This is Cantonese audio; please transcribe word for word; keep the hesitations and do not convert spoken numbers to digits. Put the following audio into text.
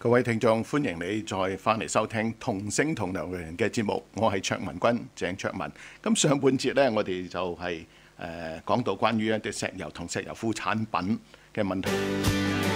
各位聽眾，歡迎你再翻嚟收聽同聲同流嘅節目，我係卓文君鄭卓文。咁上半節呢，我哋就係誒講到關於一啲石油同石油副產品嘅問題。